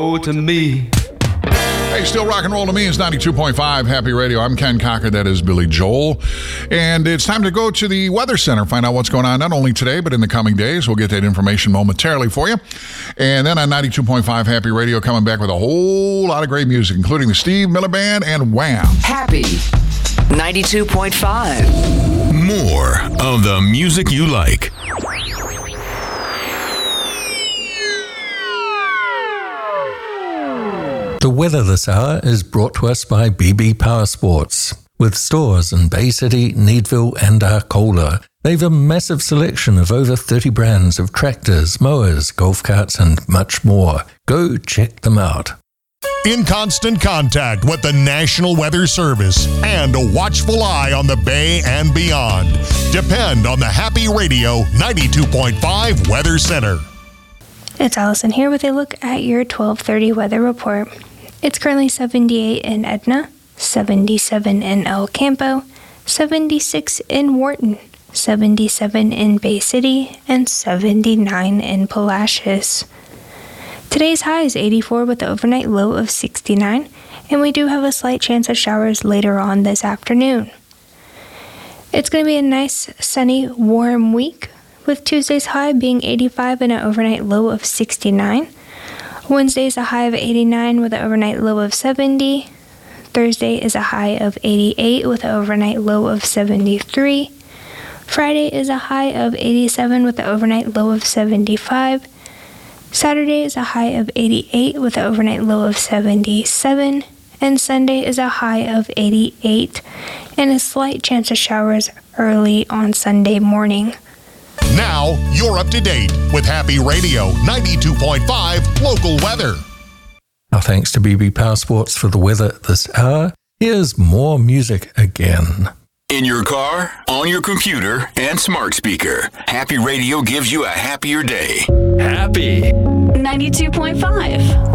to me. Hey, still rock and roll to me. It's 92.5 Happy Radio. I'm Ken Cocker. That is Billy Joel. And it's time to go to the Weather Center, find out what's going on not only today, but in the coming days. We'll get that information momentarily for you. And then on 92.5 Happy Radio, coming back with a whole lot of great music, including the Steve Miller Band and Wham! Happy 92.5. More of the music you like. The weather this hour is brought to us by BB Power Sports. With stores in Bay City, Needville and Arcola, they've a massive selection of over 30 brands of tractors, mowers, golf carts and much more. Go check them out. In constant contact with the National Weather Service and a watchful eye on the Bay and beyond. Depend on the Happy Radio 92.5 Weather Center. It's Allison here with a look at your 12:30 weather report. It's currently 78 in Edna, 77 in El Campo, 76 in Wharton, 77 in Bay City, and 79 in Palacios. Today's high is 84 with the overnight low of 69, and we do have a slight chance of showers later on this afternoon. It's going to be a nice, sunny, warm week, with Tuesday's high being 85 and an overnight low of 69. Wednesday's a high of 89 with an overnight low of 70. Thursday is a high of 88 with an overnight low of 73. Friday is a high of 87 with an overnight low of 75. Saturday is a high of 88 with an overnight low of 77. And Sunday is a high of 88 and a slight chance of showers early on Sunday morning. Now, you're up to date with Happy Radio 92.5 local weather. Our thanks to BB Power Sports for the weather this hour. Here's more music again. In your car, on your computer, and smart speaker, Happy Radio gives you a happier day. Happy 92.5.